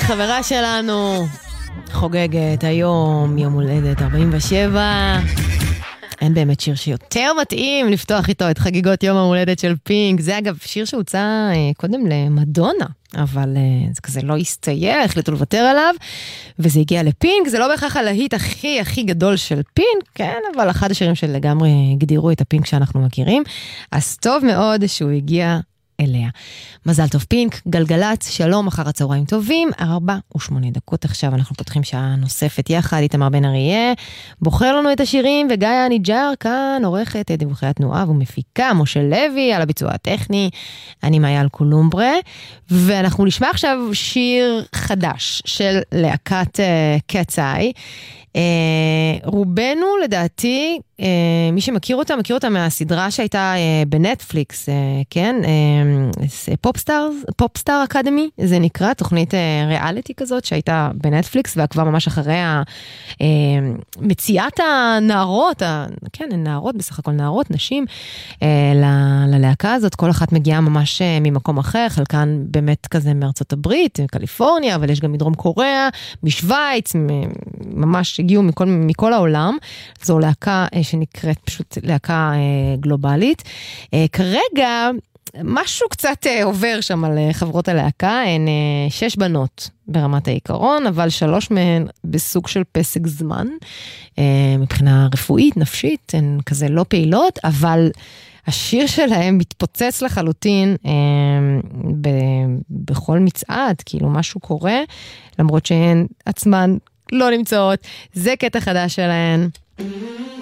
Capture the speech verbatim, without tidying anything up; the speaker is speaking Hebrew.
חברה שלנו, חוגגת היום יום הולדת ארבעים ושבע. אין באמת שיר שיותר מתאים לפתוח איתו את חגיגות יום ההולדת של פינק. זה אגב שיר שהוצא קודם למדונה, אבל זה כזה לא הסתייע, החליטו לוותר עליו, וזה הגיע לפינק. זה לא בהכרח הלהיט הכי הכי גדול של פינק, כן, אבל אחד השירים שלגמרי הגדירו את הפינק שאנחנו מכירים, אז טוב מאוד שהוא הגיע אליה. מזל טוב פינק, גלגלץ, שלום, אחר הצהריים טובים, ארבע ושמונה דקות עכשיו, אנחנו פותחים שעה נוספת יחד, איתמר בן אריה, בוחר לנו את השירים, וגיא ניג'אר כאן, עורכת את דיווחי התנועה, ומפיקה, משה לוי, על הביצוע הטכני, אני מאייל קולומברה, ואנחנו נשמע עכשיו שיר חדש, של להקת uh, קצאי, Uh, רובנו לדעתי uh, מי שמכיר אותה מכיר אותה מהסדרה שהייתה uh, בנטפליקס, uh, כן, uh, פופסטאר פופסטאר אקדמי זה נקרא, תוכנית uh, ריאליטי כזאת שהייתה בנטפליקס, והכבר ממש אחרי uh, מציאת הנערות, ה, כן, נערות בסך הכל נערות, נשים uh, ל- ללהקה הזאת, כל אחת מגיעה ממש uh, ממקום אחר, חלקן באמת כזה מארצות הברית, קליפורניה, אבל יש גם מדרום קוריאה, משוויץ, ממש הגיעו מכל, מכל העולם. זו להקה שנקראת פשוט להקה גלובלית. כרגע משהו קצת עובר שם על חברות הלהקה, הן שש בנות ברמת העיקרון, אבל שלוש מהן בסוג של פסק זמן, מבחינה רפואית, נפשית, הן כזה לא פעילות, אבל השיר שלהם מתפוצץ לחלוטין אה, ב, בכל מצעד, כאילו משהו קורה, למרות שהן עצמן לא נמצאות. זה קטע חדש שלהן.